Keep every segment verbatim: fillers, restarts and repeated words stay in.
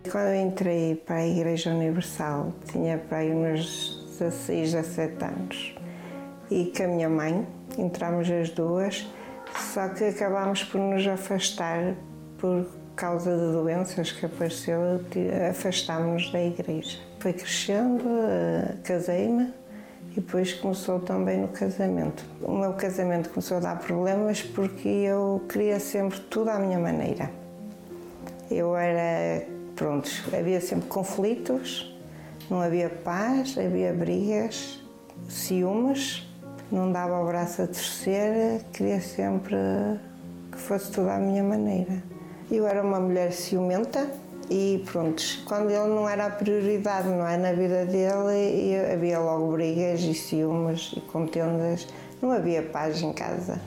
Quando eu entrei para a Igreja Universal, tinha para aí uns dezasseis, dezassete anos. E com a minha mãe, entramos as duas, só que acabámos por nos afastar por causa de doenças que apareceu, afastámos-nos da igreja. Foi crescendo, casei-me e depois começou também no casamento. O meu casamento começou a dar problemas porque eu queria sempre tudo à minha maneira. Eu era, pronto, havia sempre conflitos, não havia paz, havia brigas, ciúmes, não dava o braço a torcer, queria sempre que fosse tudo à minha maneira. Eu era uma mulher ciumenta e pronto, quando ele não era a prioridade, não é, na vida dele, havia logo brigas e ciúmes e contendas, não havia paz em casa.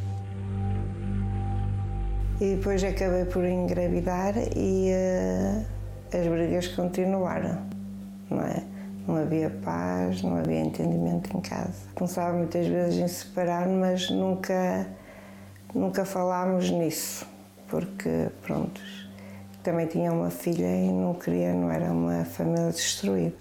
E depois acabei por engravidar e uh, as brigas continuaram, não é? Não havia paz, não havia entendimento em casa. Começava muitas vezes em separar, mas nunca, nunca falámos nisso, porque, pronto, também tinha uma filha e não queria, não era uma família destruída.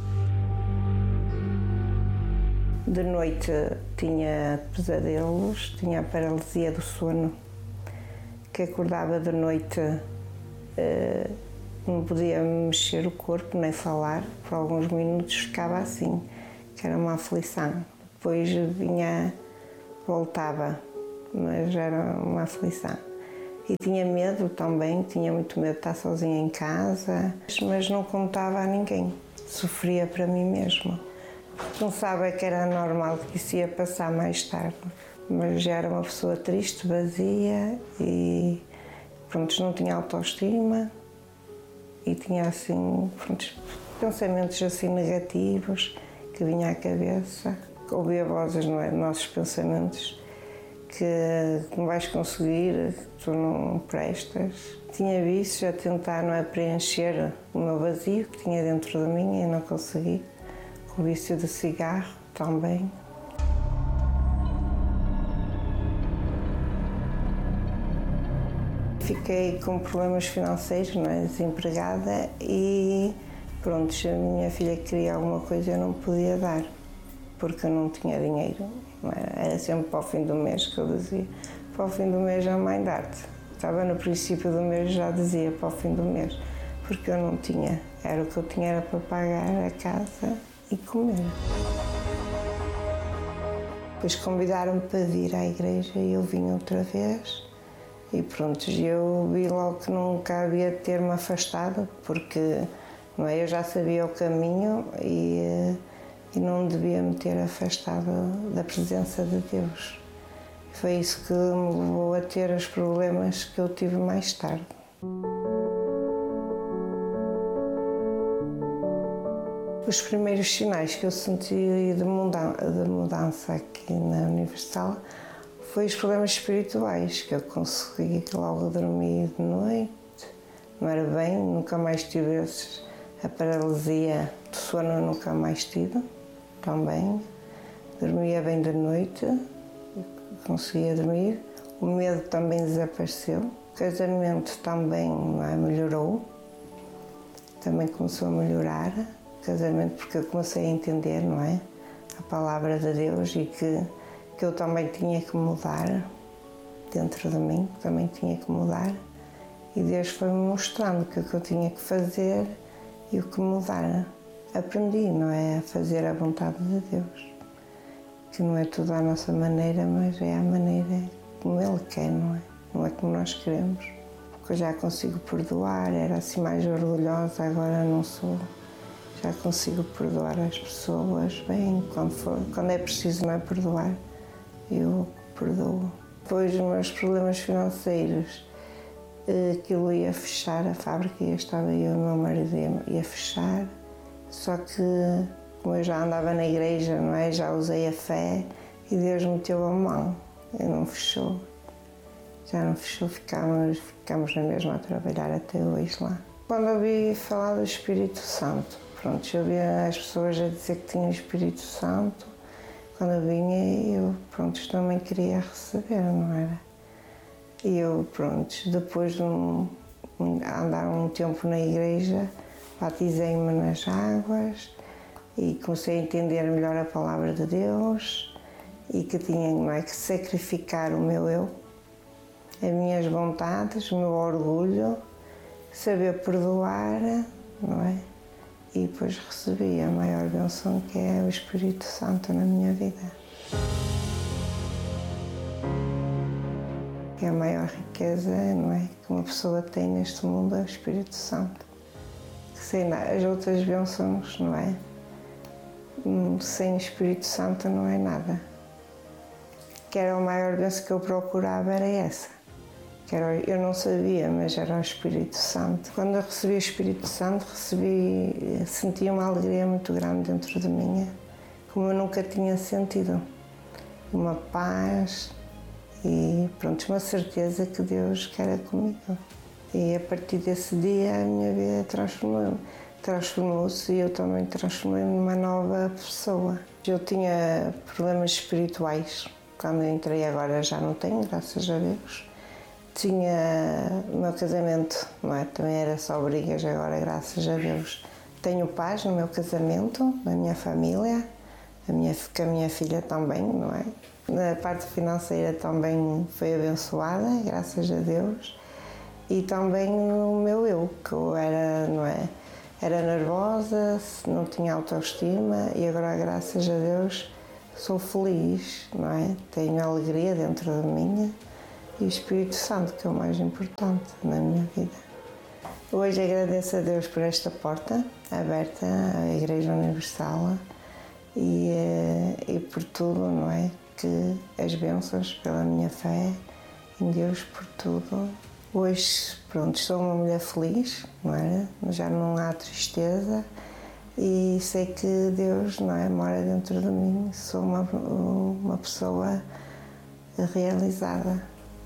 De noite tinha pesadelos, tinha a paralisia do sono, que acordava de noite, uh, não podia mexer o corpo nem falar, por alguns minutos ficava assim, que era uma aflição. Depois vinha, voltava, mas era uma aflição. E tinha medo também, tinha muito medo de estar sozinha em casa, mas não contava a ninguém, sofria para mim mesma. Pensava que era normal, que isso ia passar mais tarde, mas já era uma pessoa triste, vazia e pronto, não tinha autoestima e tinha assim, pronto, pensamentos assim negativos que vinha à cabeça. Ouvia vozes, não é, nossos pensamentos, que não vais conseguir, que tu não prestas. Tinha vícios a tentar, não é, preencher o meu vazio que tinha dentro de mim e não consegui. O vício de cigarro também. Fiquei com problemas financeiros, não é, desempregada e pronto, se a minha filha queria alguma coisa eu não podia dar, porque eu não tinha dinheiro. Não era? Era sempre para o fim do mês que eu dizia, para o fim do mês a mãe dar-te. Estava no princípio do mês, já dizia para o fim do mês, porque eu não tinha. Era o que eu tinha era para pagar a casa e comer. Depois convidaram-me para vir à igreja e eu vim outra vez e pronto, eu vi logo que nunca havia de ter-me afastado, porque não é, eu já sabia o caminho e, e não devia me ter afastado da presença de Deus. Foi isso que me levou a ter os problemas que eu tive mais tarde. Os primeiros sinais que eu senti de mudança, de mudança aqui na Universal foi os problemas espirituais, que eu consegui logo dormir de noite, não era bem, nunca mais tive esses, a paralisia do sono nunca mais tive, também, dormia bem de noite, conseguia dormir, o medo também desapareceu, o casamento também, não é, melhorou, também começou a melhorar, casamento, porque eu comecei a entender, não é, a palavra de Deus e que, que eu também tinha que mudar dentro de mim, também tinha que mudar e Deus foi-me mostrando o que, que eu tinha que fazer e o que mudar. Aprendi, não é, a fazer a vontade de Deus, que não é tudo à nossa maneira, mas é a maneira como Ele quer, não é, não é como nós queremos. Porque eu já consigo perdoar, era assim mais orgulhosa, agora não sou. Já consigo perdoar as pessoas bem, quando, for, quando é preciso, não é, perdoar, eu perdoo. Depois dos meus problemas financeiros, aquilo ia fechar, a fábrica, ia, estava eu e o meu marido ia, ia fechar, só que como eu já andava na igreja, não é, já usei a fé e Deus meteu a mão e não fechou. Já não fechou, ficámos, ficámos na mesma a trabalhar até hoje lá. Quando ouvi falar do Espírito Santo, pronto, eu via as pessoas a dizer que tinha o Espírito Santo. Quando eu vinha, eu, pronto, também queria receber, não era? E eu, pronto, depois de um, a andar um tempo na igreja, batizei-me nas águas e comecei a entender melhor a palavra de Deus e que tinha, não é, que sacrificar o meu eu, as minhas vontades, o meu orgulho, saber perdoar, não é? E depois recebi a maior bênção, que é o Espírito Santo na minha vida. Que é a maior riqueza, não é, que uma pessoa tem neste mundo, é o Espírito Santo. Que sem as outras bênçãos, não é? Sem o Espírito Santo não é nada. Que era a maior bênção que eu procurava, era essa. Que era, eu não sabia, mas era o Espírito Santo. Quando eu recebi o Espírito Santo, recebi, senti uma alegria muito grande dentro de mim, como eu nunca tinha sentido. Uma paz e, pronto, uma certeza que Deus quer comigo. E a partir desse dia a minha vida transformou, transformou-se e eu também transformei-me numa nova pessoa. Eu tinha problemas espirituais. Quando eu entrei, agora já não tenho, graças a Deus. Tinha o meu casamento, não é? Também era só brigas, agora, graças a Deus. Tenho paz no meu casamento, na minha família, a minha, com a minha filha também, não é? Na parte financeira também foi abençoada, graças a Deus. E também no meu eu, que eu era, não é? Era nervosa, não tinha autoestima e agora, graças a Deus, sou feliz, não é? Tenho alegria dentro de mim. E o Espírito Santo, que é o mais importante na minha vida. Hoje agradeço a Deus por esta porta aberta à Igreja Universal e, e por tudo, não é? Que as bênçãos pela minha fé em Deus, por tudo. Hoje, pronto, sou uma mulher feliz, não é? Já não há tristeza e sei que Deus, não é, mora dentro de mim. Sou uma, uma pessoa realizada.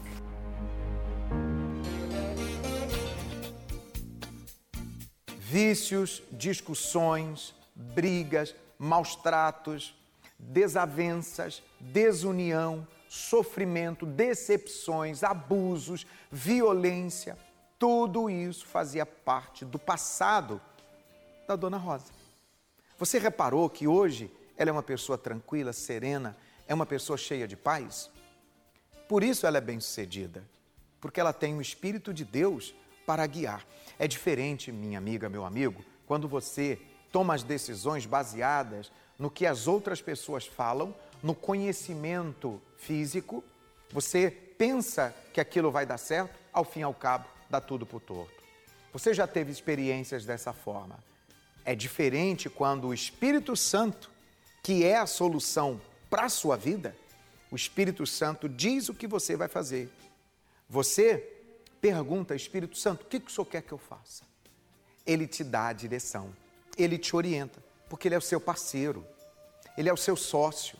Vícios, discussões, brigas, maus tratos, desavenças, desunião, sofrimento, decepções, abusos, violência, tudo isso fazia parte do passado da Dona Rosa. Você reparou que hoje ela é uma pessoa tranquila, serena, é uma pessoa cheia de paz? Por isso ela é bem-sucedida, porque ela tem o Espírito de Deus para guiar. É diferente, minha amiga, meu amigo, quando você toma as decisões baseadas no que as outras pessoas falam, no conhecimento físico, você pensa que aquilo vai dar certo, ao fim e ao cabo, dá tudo por torto. Você já teve experiências dessa forma. É diferente quando o Espírito Santo, que é a solução para a sua vida, o Espírito Santo diz o que você vai fazer. Você pergunta, Espírito Santo, o que, que o Senhor quer que eu faça? Ele te dá a direção, ele te orienta, porque ele é o seu parceiro, ele é o seu sócio,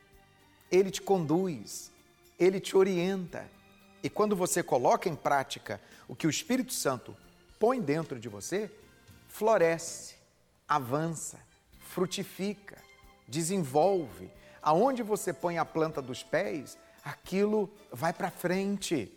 ele te conduz, ele te orienta. E quando você coloca em prática o que o Espírito Santo põe dentro de você, floresce, avança, frutifica, desenvolve. Aonde você põe a planta dos pés, aquilo vai para frente.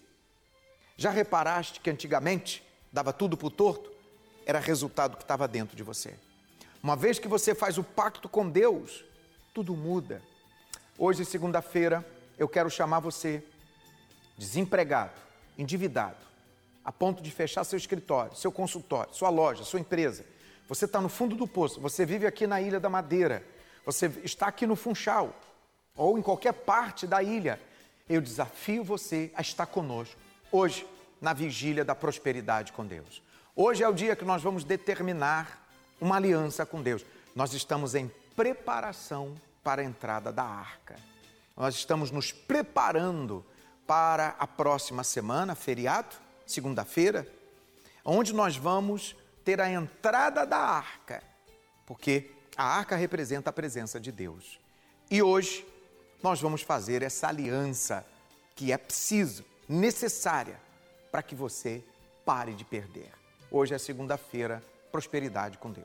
Já reparaste que antigamente dava tudo por torto? Era resultado que estava dentro de você. Uma vez que você faz o pacto com Deus, tudo muda. Hoje, segunda-feira, eu quero chamar você, desempregado, endividado, a ponto de fechar seu escritório, seu consultório, sua loja, sua empresa. Você está no fundo do poço, você vive aqui na Ilha da Madeira, você está aqui no Funchal, ou em qualquer parte da ilha. Eu desafio você a estar conosco hoje, na vigília da prosperidade com Deus. Hoje é o dia que nós vamos determinar uma aliança com Deus. Nós estamos em preparação para a entrada da arca. Nós estamos nos preparando para a próxima semana, feriado, segunda-feira, onde nós vamos ter a entrada da arca, porque a arca representa a presença de Deus. E hoje nós vamos fazer essa aliança que é preciso, necessária, para que você pare de perder. Hoje é segunda-feira, prosperidade com Deus.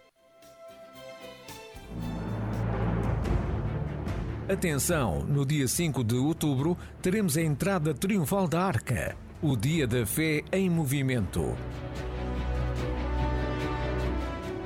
Atenção, no dia cinco de outubro teremos a entrada triunfal da Arca, o dia da fé em movimento.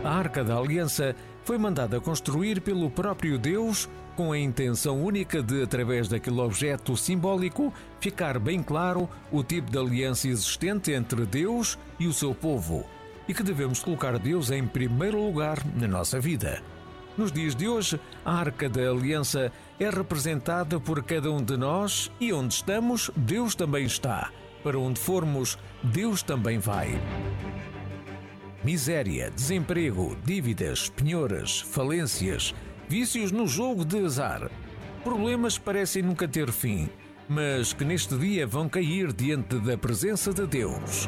A Arca da Aliança foi mandada construir pelo próprio Deus com a intenção única de, através daquele objeto simbólico, ficar bem claro o tipo de aliança existente entre Deus e o seu povo e que devemos colocar Deus em primeiro lugar na nossa vida. Nos dias de hoje, a Arca da Aliança é representada por cada um de nós e onde estamos, Deus também está. Para onde formos, Deus também vai. Miséria, desemprego, dívidas, penhoras, falências, vícios no jogo de azar. Problemas que parecem nunca ter fim, mas que neste dia vão cair diante da presença de Deus.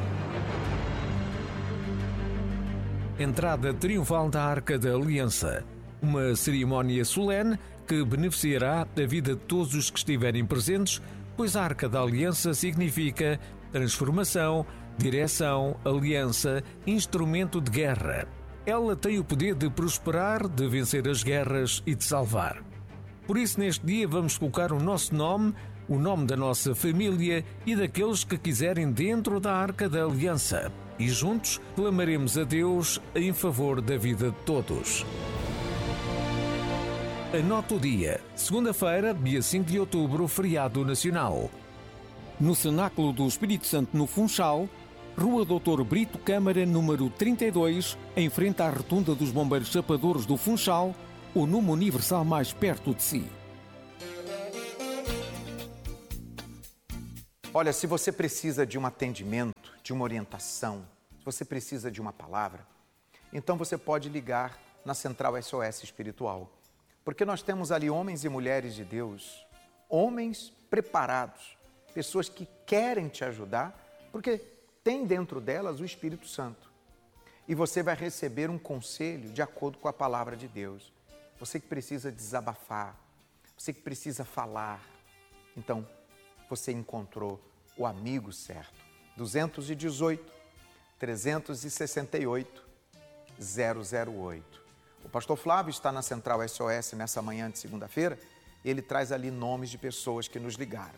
Entrada triunfal da Arca da Aliança. Uma cerimónia solene que beneficiará a vida de todos os que estiverem presentes, pois a Arca da Aliança significa transformação, direção, aliança, instrumento de guerra. Ela tem o poder de prosperar, de vencer as guerras e de salvar. Por isso, neste dia, vamos colocar o nosso nome, o nome da nossa família e daqueles que quiserem dentro da Arca da Aliança. E juntos clamaremos a Deus em favor da vida de todos. Anota o dia, segunda-feira, dia cinco de outubro, feriado nacional. No Cenáculo do Espírito Santo, no Funchal, Rua doutor Brito Câmara, número trinta e dois, em frente à rotunda dos Bombeiros Chapadores do Funchal, o número universal mais perto de si. Olha, se você precisa de um atendimento, de uma orientação, se você precisa de uma palavra, então você pode ligar na Central S O S Espiritual. Porque nós temos ali homens e mulheres de Deus, homens preparados, pessoas que querem te ajudar, porque tem dentro delas o Espírito Santo. E você vai receber um conselho de acordo com a palavra de Deus. Você que precisa desabafar, você que precisa falar. Então, você encontrou o amigo certo. dois um oito, três seis oito, zero zero oito. O pastor Flávio está na Central S O S nessa manhã de segunda-feira e ele traz ali nomes de pessoas que nos ligaram.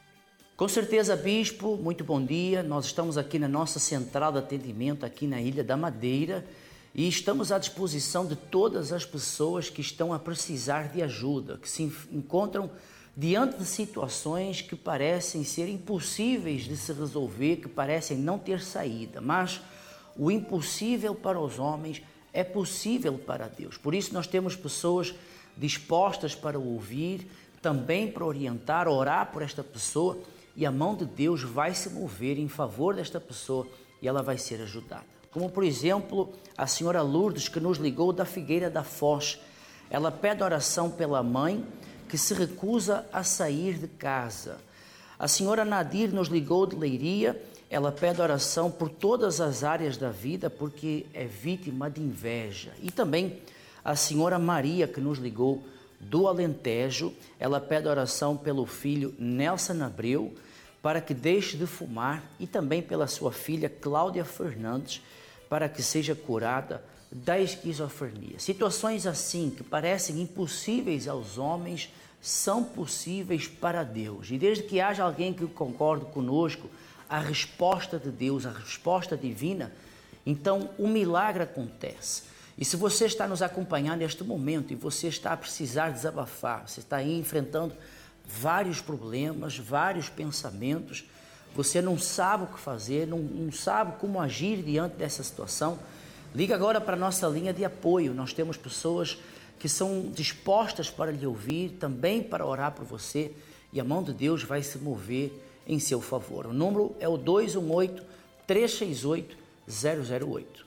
Com certeza, bispo, muito bom dia. Nós estamos aqui na nossa central de atendimento aqui na Ilha da Madeira e estamos à disposição de todas as pessoas que estão a precisar de ajuda, que se encontram diante de situações que parecem ser impossíveis de se resolver, que parecem não ter saída, mas o impossível para os homens é possível para Deus. Por isso nós temos pessoas dispostas para ouvir, também para orientar, orar por esta pessoa, e a mão de Deus vai se mover em favor desta pessoa e ela vai ser ajudada. Como, por exemplo, a senhora Lourdes, que nos ligou da Figueira da Foz. Ela pede oração pela mãe que se recusa a sair de casa. A senhora Nadir nos ligou de Leiria. Ela pede oração por todas as áreas da vida porque é vítima de inveja. E também a senhora Maria, que nos ligou do Alentejo, ela pede oração pelo filho Nelson Abreu para que deixe de fumar e também pela sua filha Cláudia Fernandes para que seja curada da esquizofrenia. Situações assim que parecem impossíveis aos homens são possíveis para Deus. E desde que haja alguém que concorde conosco, a resposta de Deus, a resposta divina, então o milagre acontece. E se você está nos acompanhando neste momento e você está a precisar desabafar, você está aí enfrentando vários problemas, vários pensamentos, você não sabe o que fazer, não, não sabe como agir diante dessa situação, liga agora para a nossa linha de apoio. Nós temos pessoas que são dispostas para lhe ouvir, também para orar por você, e a mão de Deus vai se mover em seu favor. O número é o dois um oito, três seis oito, zero zero oito.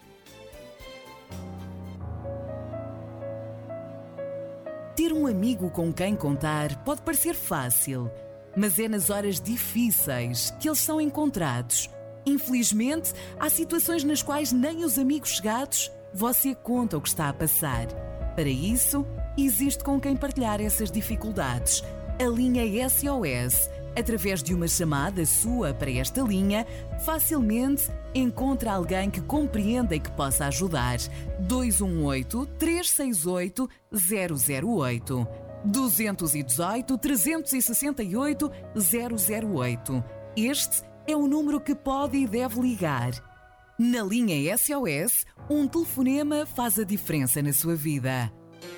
Ter um amigo com quem contar pode parecer fácil, mas é nas horas difíceis que eles são encontrados. Infelizmente, há situações nas quais nem os amigos chegados você conta o que está a passar. Para isso, existe com quem partilhar essas dificuldades. A linha S O S. Através de uma chamada sua para esta linha, facilmente encontra alguém que compreenda e que possa ajudar. dois um oito, três seis oito, zero zero oito. dois um oito, três seis oito, zero zero oito. Este é o número que pode e deve ligar. Na linha S O S, um telefonema faz a diferença na sua vida.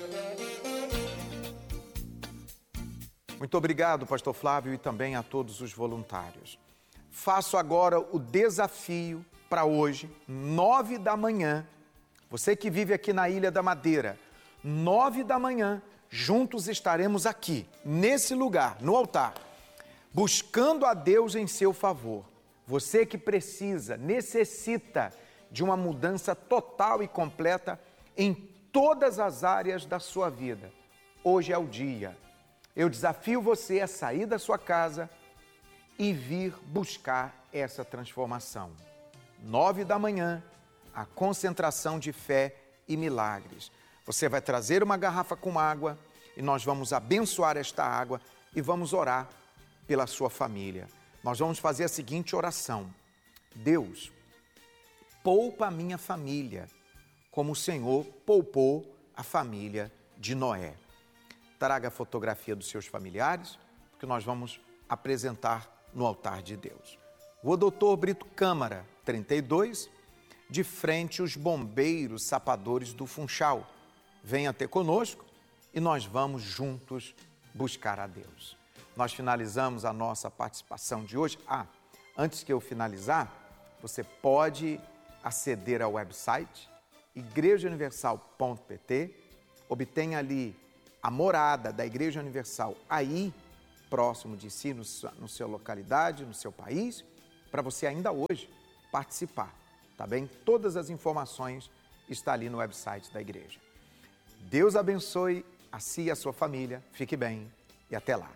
Muito obrigado, pastor Flávio, e também a todos os voluntários. Faço agora o desafio para hoje, nove da manhã. Você que vive aqui na Ilha da Madeira, nove da manhã, juntos estaremos aqui, nesse lugar, no altar, buscando a Deus em seu favor. Você que precisa, necessita de uma mudança total e completa em todas as áreas da sua vida. Hoje é o dia. Eu desafio você a sair da sua casa e vir buscar essa transformação. Nove da manhã, a concentração de fé e milagres. Você vai trazer uma garrafa com água e nós vamos abençoar esta água e vamos orar pela sua família. Nós vamos fazer a seguinte oração: Deus, poupa a minha família, como o Senhor poupou a família de Noé. Traga a fotografia dos seus familiares, que nós vamos apresentar no altar de Deus. O doutor Brito Câmara, trinta e dois, de frente aos bombeiros sapadores do Funchal. Venha ter conosco e nós vamos juntos buscar a Deus. Nós finalizamos a nossa participação de hoje. Ah, antes que eu finalizar, você pode aceder ao website igreja universal ponto p t, obtenha ali a morada da Igreja Universal aí, próximo de si, no, no seu localidade, no seu país, para você ainda hoje participar, tá bem? Todas as informações estão ali no website da igreja. Deus abençoe a si e a sua família, fique bem e até lá.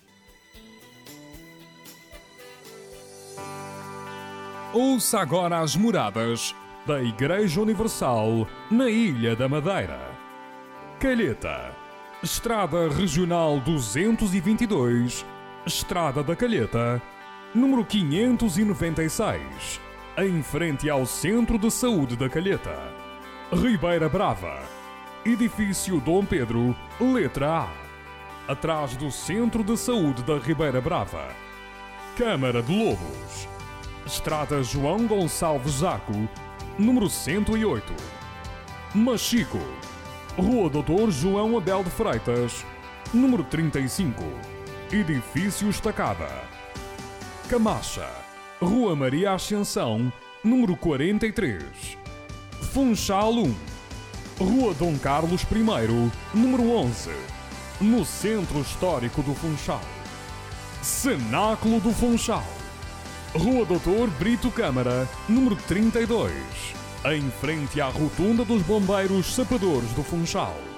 Ouça agora as moradas da Igreja Universal na Ilha da Madeira. Calheta, Estrada Regional duzentos e vinte e dois, Estrada da Calheta, número quinhentos e noventa e seis, em frente ao Centro de Saúde da Calheta. Ribeira Brava, Edifício Dom Pedro, letra A, atrás do Centro de Saúde da Ribeira Brava. Câmara de Lobos, Estrada João Gonçalves Zaco, número cento e oito. Machico, Rua doutor João Abel de Freitas, número trinta e cinco, Edifício Estacada. Camacha, Rua Maria Ascensão, número quarenta e três. Funchal um, Rua Dom Carlos I, número onze, no Centro Histórico do Funchal. Cenáculo do Funchal, Rua doutor Brito Câmara, número trinta e dois, em frente à Rotunda dos Bombeiros Sapadores do Funchal.